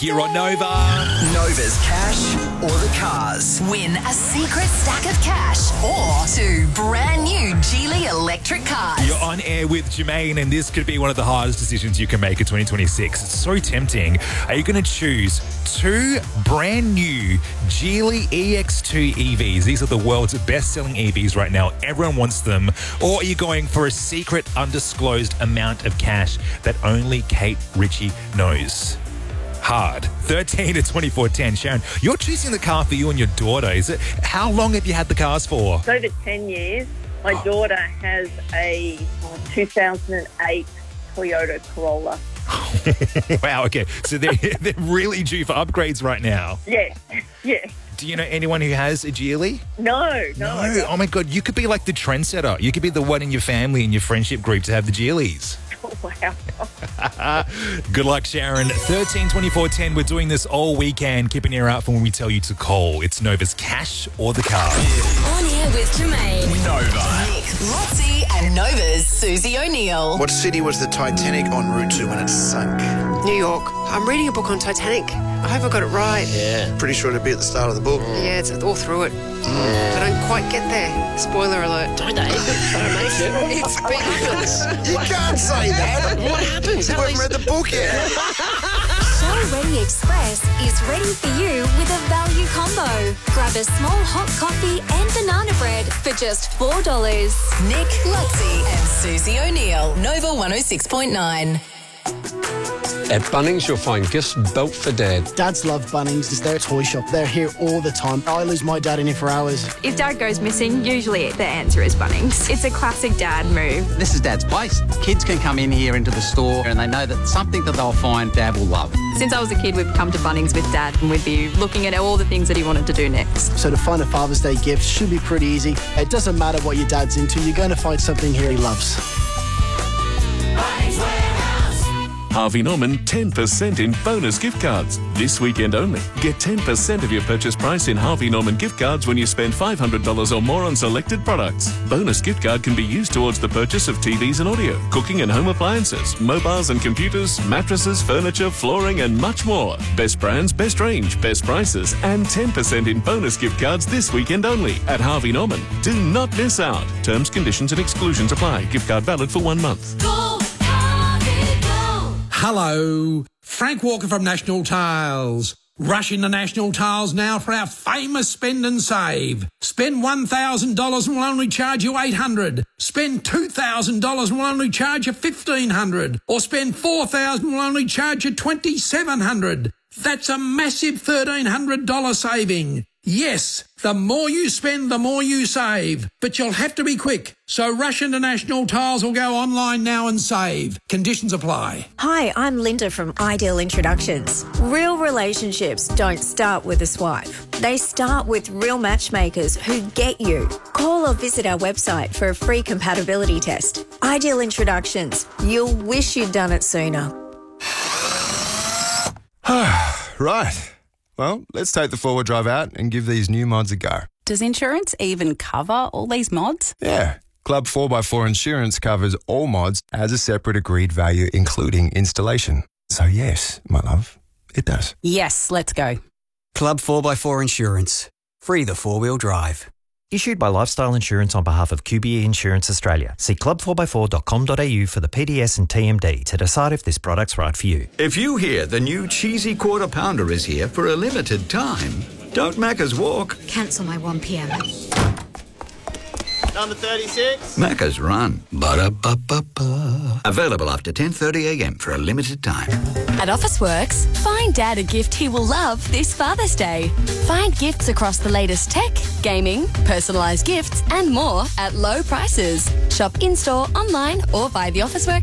here on Nova. Nova's cash or the cars. Win a secret stack of cash or 2 brand new Geely electric cars. You're on air with Jermaine, and this could be one of the hardest decisions you can make in 2026. It's so tempting. Are you going to choose 2 brand new Geely EX2 EVs? These are the world's best-selling EVs right now. Everyone wants them. Or are you going for a secret, undisclosed amount of cash that only Kate Ritchie knows? Hard. 13 to 2410. Sharon, you're choosing the car for you and your daughter. How long have you had the cars for? It's over 10 years. My daughter has a 2008 Toyota Corolla. Wow, okay. So they're really due for upgrades right now. Yes. Do you know anyone who has a Geely? No. I don't. Oh my God, you could be like the trendsetter. You could be the one in your family and your friendship group to have the Geelys. Wow. Good luck, Sharon. 13 24 10. We're doing this all weekend. Keep an ear out for when we tell you to call. It's Nova's cash or the car. On air with Jermaine, Nova. Nick, Lotzie, and Nova's Susie O'Neill. What city was the Titanic en route to when it sunk? New York. I'm reading a book on Titanic. I hope I got it right. Yeah. Pretty sure it'd be at the start of the book. Yeah, it's all through it. I don't quite get there. Spoiler alert. Don't they? Don't make it. It's big happens. You can't say that. What happens? You haven't read the book yet. Show Ready Express is ready for you with a value combo. Grab a small hot coffee and banana bread for just $4. Nick, Lotzie, and Susie O'Neill. Nova 106.9. At Bunnings, you'll find gifts built for Dad. Dads love Bunnings. It's their toy shop. They're here all the time. I lose my dad in here for hours. If Dad goes missing, usually the answer is Bunnings. It's a classic Dad move. This is Dad's place. Kids can come in here into the store and they know that something that they'll find Dad will love. Since I was a kid, we've come to Bunnings with Dad and we'd be looking at all the things that he wanted to do next. So to find a Father's Day gift should be pretty easy. It doesn't matter what your dad's into. You're going to find something here he loves. Harvey Norman 10% in bonus gift cards. This weekend only. Get 10% of your purchase price in Harvey Norman gift cards when you spend $500 or more on selected products. Bonus gift card can be used towards the purchase of TVs and audio, cooking and home appliances, mobiles and computers, mattresses, furniture, flooring and much more. Best brands, best range, best prices and 10% in bonus gift cards this weekend only at Harvey Norman. Do not miss out. Terms, conditions and exclusions apply. Gift card valid for 1 month. Hello, Frank Walker from National Tiles. Rush into National Tiles now for our famous spend and save. Spend $1,000 and we'll only charge you $800. Spend $2,000 and we'll only charge you $1,500. Or spend $4,000 and we'll only charge you $2,700. That's a massive $1,300 saving. Yes, the more you spend, the more you save. But you'll have to be quick. So rush into National Tiles or go online now and save. Conditions apply. Hi, I'm Linda from Ideal Introductions. Real relationships don't start with a swipe. They start with real matchmakers who get you. Call or visit our website for a free compatibility test. Ideal Introductions. You'll wish you'd done it sooner. Right. Well, let's take the four-wheel drive out and give these new mods a go. Does insurance even cover all these mods? Yeah. Club 4x4 Insurance covers all mods as a separate agreed value, including installation. So yes, my love, it does. Yes, let's go. Club 4x4 Insurance. Free the four-wheel drive. Issued by Lifestyle Insurance on behalf of QBE Insurance Australia. See club4x4.com.au for the PDS and TMD to decide if this product's right for you. If you hear the new cheesy quarter pounder is here for a limited time, don't Macca's walk. Cancel my 1 p.m. Number 36. Macca's run. Ba-da-ba-ba-ba. Available after 10:30 a.m. for a limited time. At Officeworks, find Dad a gift he will love this Father's Day. Find gifts across the latest tech, gaming, personalised gifts and more at low prices. Shop in-store, online or via the Officeworks